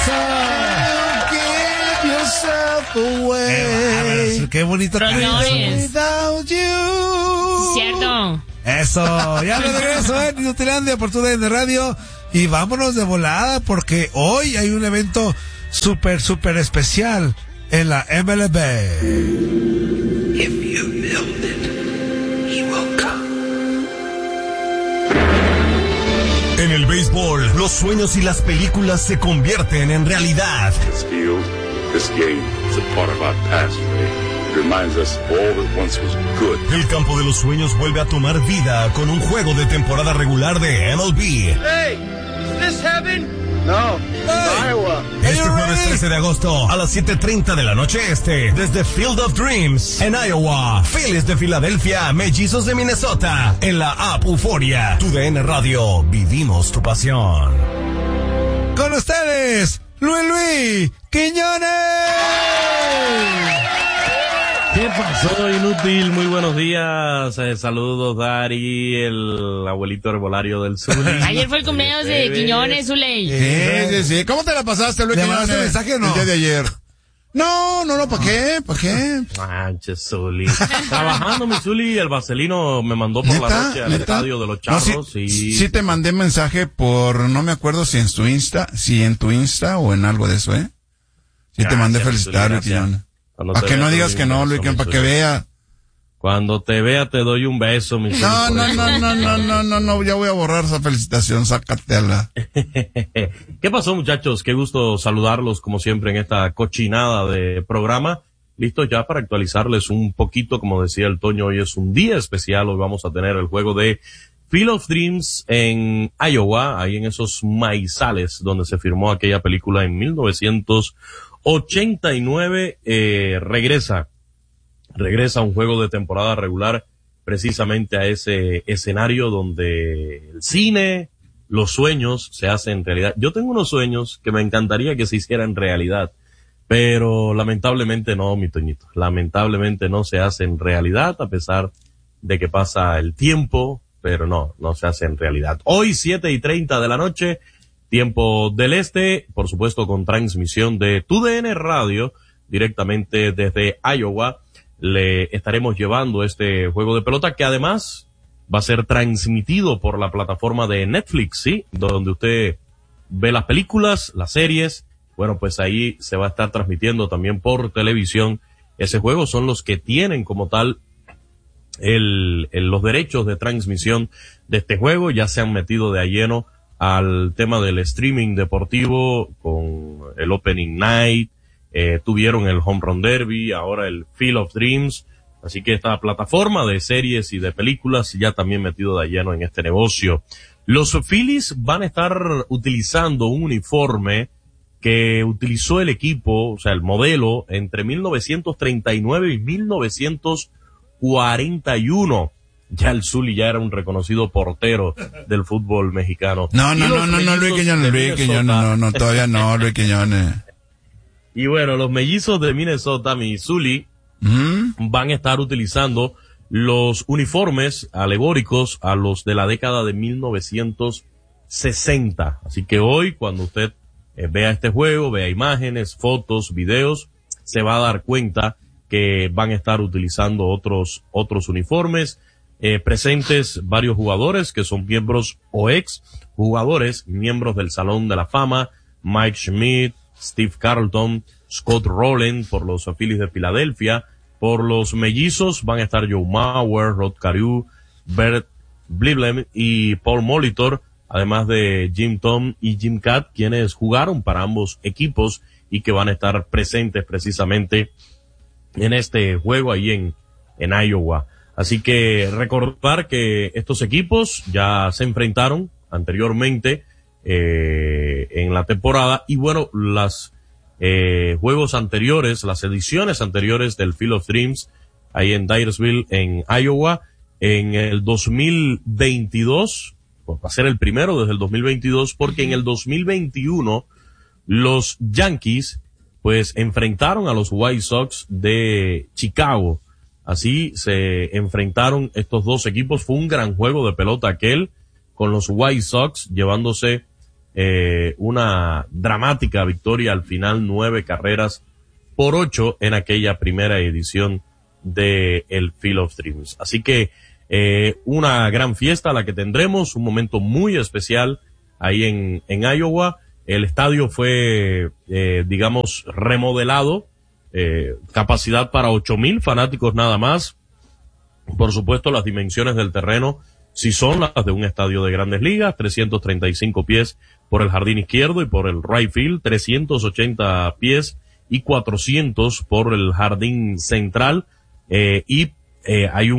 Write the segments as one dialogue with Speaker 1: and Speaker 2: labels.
Speaker 1: Give yourself away.
Speaker 2: Qué bonito.
Speaker 1: Without you.
Speaker 3: Cierto.
Speaker 2: Eso, ya me regreso en Inutilandia por TUDN Radio y vámonos de volada porque hoy hay un evento súper especial en la MLB.
Speaker 4: If you build it, he will come.
Speaker 5: En el béisbol, los sueños y las películas se convierten en realidad.
Speaker 6: This field, this game, is a part of our past, Ray. It reminds us of all that once was good.
Speaker 5: El campo de los sueños vuelve a tomar vida con un juego de temporada regular de MLB.
Speaker 7: Hey, is this heaven? No, Iowa.
Speaker 5: Este jueves 13 de agosto a las 7:30 de la noche desde Field of Dreams en Iowa. Phillies de Filadelfia, Mellizos de Minnesota en la app Euforia. TUDN Radio, vivimos tu pasión.
Speaker 2: Con ustedes, Luis Quiñones.
Speaker 8: ¿Qué pasó, inútil? Muy buenos días. Saludos, Dari, el abuelito herbolario del Zuli.
Speaker 3: Ayer fue el cumpleaños de Quiñones, Zuley.
Speaker 1: Sí. ¿Cómo te la pasaste, Luis
Speaker 2: ¿Le
Speaker 1: Quiñones?
Speaker 2: mandaste mensaje o no?
Speaker 1: El día de ayer. No, ¿para qué?
Speaker 8: Manches, Zuli. Trabajando, mi Zuli, el vaselino me mandó por la noche al estadio de los Charros.
Speaker 1: Sí te mandé mensaje por, no me acuerdo si en tu Insta o en algo de eso, ¿eh? Sí te mandé felicitar, Luis Quiñones. Para que no digas que no, Luis, para que vea.
Speaker 8: Cuando te vea te doy un beso, mi Zuli.
Speaker 1: No, ya voy a borrar esa felicitación, sácatela.
Speaker 8: ¿Qué pasó, muchachos? Qué gusto saludarlos, como siempre, en esta cochinada de programa. Listos ya para actualizarles un poquito, como decía el Toño, hoy es un día especial, hoy vamos a tener el juego de Field of Dreams en Iowa, ahí en esos maizales donde se firmó aquella película en 1989, regresa un juego de temporada regular precisamente a ese escenario donde el cine, los sueños se hacen realidad. Yo tengo unos sueños que me encantaría que se hicieran realidad, pero lamentablemente no, mi Toñito. Lamentablemente no se hacen realidad a pesar de que pasa el tiempo, pero no se hacen realidad. Hoy 7:30 de la noche, tiempo del este, por supuesto con transmisión de TUDN Radio directamente desde Iowa. Le estaremos llevando este juego de pelota que además va a ser transmitido por la plataforma de Netflix, ¿sí? Donde usted ve las películas, las series. Bueno, pues ahí se va a estar transmitiendo también por televisión. Ese juego son los que tienen como tal los derechos de transmisión de este juego. Ya se han metido de a lleno al tema del streaming deportivo con el Opening Night. Tuvieron el Home Run Derby, ahora el Field of Dreams, así que esta plataforma de series y de películas ya también metido de lleno en este negocio. Los Phillies van a estar utilizando un uniforme que utilizó el equipo, o sea, el modelo, entre 1939 y 1941. Ya el Zuli ya era un reconocido portero del fútbol mexicano.
Speaker 1: No, Luis Quiñones, no, todavía no, Luis Quiñones.
Speaker 8: Y bueno, los mellizos de Minnesota, mi Zuli, van a estar utilizando los uniformes alegóricos a los de la década de 1960. Así que hoy, cuando usted vea este juego, vea imágenes, fotos, videos, se va a dar cuenta que van a estar utilizando otros uniformes, presentes varios jugadores que son miembros o ex jugadores, miembros del Salón de la Fama, Mike Schmidt, Steve Carlton, Scott Rowland por los Phillies de Filadelfia. Por los mellizos van a estar Joe Mauer, Rod Carew, Bert Bliblem y Paul Molitor, además de Jim Thome y Jim Kaat, quienes jugaron para ambos equipos y que van a estar presentes precisamente en este juego ahí en Iowa. Así que recordar que estos equipos ya se enfrentaron anteriormente en la temporada y bueno, las juegos anteriores, las ediciones anteriores del Field of Dreams ahí en Dyersville en Iowa en el 2022, pues va a ser el primero desde el 2022 porque en el 2021 los Yankees pues enfrentaron a los White Sox de Chicago. Así se enfrentaron estos dos equipos. Fue un gran juego de pelota aquel, con los White Sox llevándose una dramática victoria al final, 9-8 en aquella primera edición de el Field of Dreams. Así que una gran fiesta la que tendremos, un momento muy especial ahí en Iowa. El estadio fue, digamos, remodelado, capacidad para 8,000 fanáticos nada más. Por supuesto, las dimensiones del terreno sí son las de un estadio de Grandes Ligas, 335 pies por el jardín izquierdo y por el right field, 380 pies y 400 por el jardín central, y hay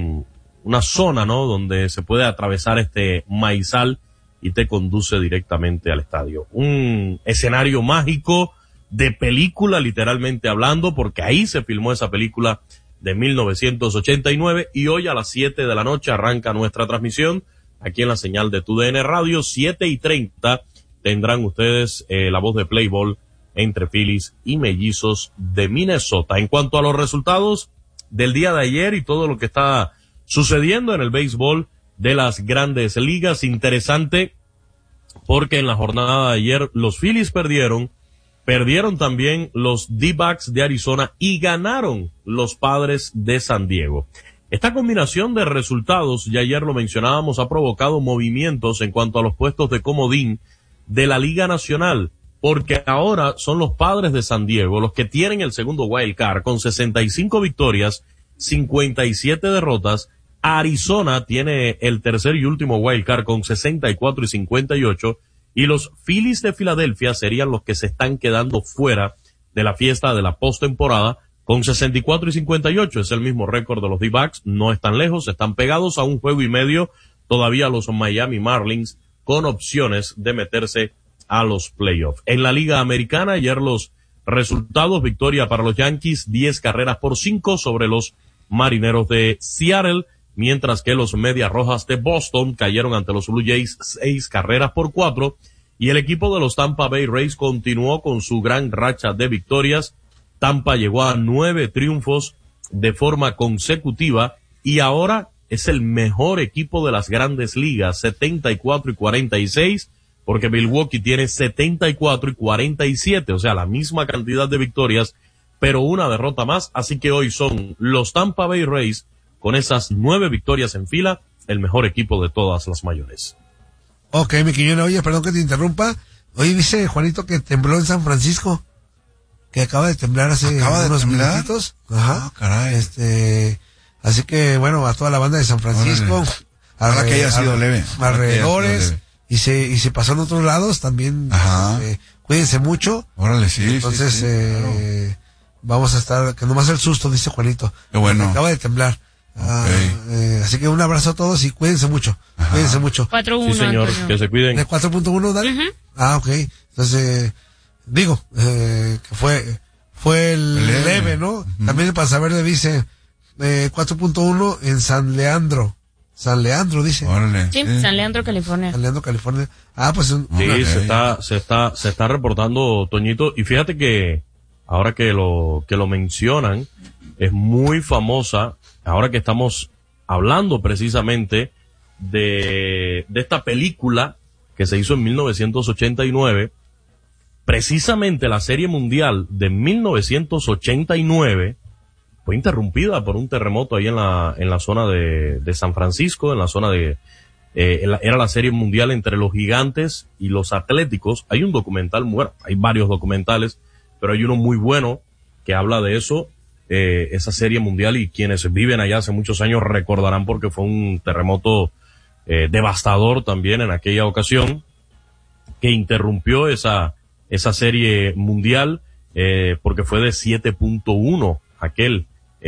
Speaker 8: una zona, ¿no?, donde se puede atravesar este maizal y te conduce directamente al estadio. Un escenario mágico de película, literalmente hablando, porque ahí se filmó esa película de 1989, y hoy a las 7 de la noche arranca nuestra transmisión aquí en la señal de TUDN Radio. 7:30 tendrán ustedes la voz de Play Ball entre Phillies y Mellizos de Minnesota. En cuanto a los resultados del día de ayer y todo lo que está sucediendo en el béisbol de las Grandes Ligas, interesante porque en la jornada de ayer los Phillies perdieron también los D-backs de Arizona y ganaron los Padres de San Diego. Esta combinación de resultados, ya ayer lo mencionábamos, ha provocado movimientos en cuanto a los puestos de comodín de la Liga Nacional, porque ahora son los Padres de San Diego los que tienen el segundo wild card con 65 victorias, 57 derrotas. Arizona tiene el tercer y último wild card con 64 y 58. Y los Phillies de Filadelfia serían los que se están quedando fuera de la fiesta de la postemporada con 64 y 58. Es el mismo récord de los D-backs, no están lejos, están pegados a un juego y medio todavía los Miami Marlins, con opciones de meterse a los playoffs. En la Liga Americana, ayer los resultados: victoria para los Yankees, 10-5 sobre los Marineros de Seattle, mientras que los Medias Rojas de Boston cayeron ante los Blue Jays 6-4, y el equipo de los Tampa Bay Rays continuó con su gran racha de victorias. Tampa llegó a 9 triunfos de forma consecutiva y ahora es el mejor equipo de las Grandes Ligas, 74-46, porque Milwaukee tiene 74-47, o sea, la misma cantidad de victorias, pero una derrota más. Así que hoy son los Tampa Bay Rays, con esas 9 victorias en fila, el mejor equipo de todas las mayores.
Speaker 2: Ok, mi Quiñones, oye, perdón que te interrumpa. Oye, dice Juanito que tembló en San Francisco, que acaba de temblar hace unos minutitos. Ajá.
Speaker 1: Caray.
Speaker 2: Así que, bueno, a toda la banda de San Francisco.
Speaker 1: Ojalá que haya sido leve.
Speaker 2: Alrededores. Y se pasó en otros lados también.
Speaker 1: Ajá.
Speaker 2: Cuídense mucho.
Speaker 1: Órale, sí.
Speaker 2: Entonces,
Speaker 1: sí, claro.
Speaker 2: Vamos a estar, que nomás el susto, dice Juanito.
Speaker 1: Qué bueno.
Speaker 2: Acaba de temblar. Okay. Así que un abrazo a todos y cuídense mucho.
Speaker 1: Ajá.
Speaker 2: Cuídense mucho.
Speaker 3: 4-1.
Speaker 8: Sí, señor,
Speaker 3: Antonio.
Speaker 8: que se cuiden.
Speaker 2: ¿De 4.1, Dani?
Speaker 3: Uh-huh.
Speaker 2: Ok. Entonces, digo, que fue el leve, ¿no?
Speaker 1: Uh-huh.
Speaker 2: También para saber, dice, 4.1 en San Leandro. San Leandro, dice.
Speaker 1: Órale.
Speaker 3: Sí, San Leandro, California.
Speaker 2: San Leandro, California. Pues
Speaker 8: Sí, se está reportando, Toñito, y fíjate que ahora que lo mencionan, es muy famosa, ahora que estamos hablando precisamente de esta película que se hizo en 1989, precisamente la Serie Mundial de 1989 fue interrumpida por un terremoto ahí en la zona de San Francisco, en la zona era la Serie Mundial entre los Gigantes y los Atléticos. Hay un documental, bueno, hay varios documentales, pero hay uno muy bueno que habla de eso, esa Serie Mundial, y quienes viven allá hace muchos años recordarán porque fue un terremoto devastador también en aquella ocasión, que interrumpió esa Serie Mundial, porque fue de 7.1 aquel,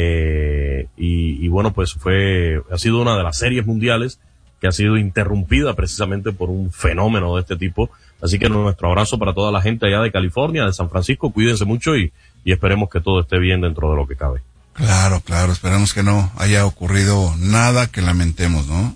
Speaker 8: y bueno, pues ha sido una de las series mundiales que ha sido interrumpida precisamente por un fenómeno de este tipo. Así que nuestro abrazo para toda la gente allá de California, de San Francisco. Cuídense mucho y esperemos que todo esté bien dentro de lo que cabe.
Speaker 1: Claro, esperemos que no haya ocurrido nada que lamentemos, ¿no?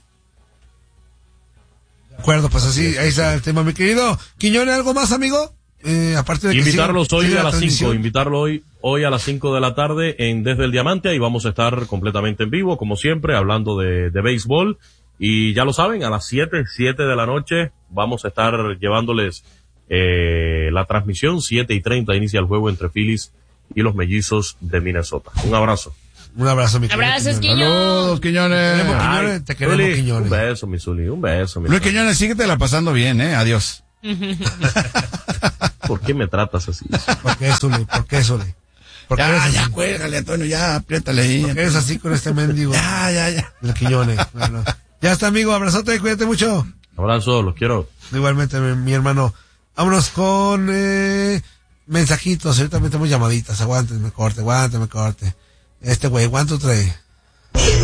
Speaker 2: De acuerdo, pues así, ahí está el tema, mi querido Quiñones. ¿Algo más, amigo? Aparte de
Speaker 8: invitarlos
Speaker 2: que
Speaker 8: hoy a las 5,
Speaker 2: transmisión.
Speaker 8: invitarlo hoy a las 5 de la tarde en Desde el Diamante. Ahí vamos a estar completamente en vivo, como siempre, hablando de béisbol. Y ya lo saben, a las 7 de la noche vamos a estar llevándoles la transmisión. 7:30 inicia el juego entre Phillies y los Mellizos de Minnesota. Un abrazo.
Speaker 2: Un abrazo, mi querido.
Speaker 3: Abrazos, Quiñones.
Speaker 1: Saludos, Quiñones.
Speaker 2: Te queremos, Quiñones.
Speaker 8: Un beso, mi Zuli, un beso.
Speaker 1: Luis Quiñones, síguete la pasando bien, adiós.
Speaker 8: ¿Por qué me tratas así?
Speaker 2: ¿Por qué, Zuli?
Speaker 1: Ya, cuélgale, Antonio, ya, apriétale ahí.
Speaker 2: ¿Por qué eres así con este mendigo?
Speaker 1: Ya.
Speaker 2: Luis Quiñones. Bueno. Ya está, amigo, abrazote, cuídate mucho.
Speaker 8: Abrazo, los quiero.
Speaker 2: Igualmente, mi hermano. Vámonos con mensajitos. Ahorita metemos llamaditas. Aguánteme corte. Este güey, ¿cuánto trae?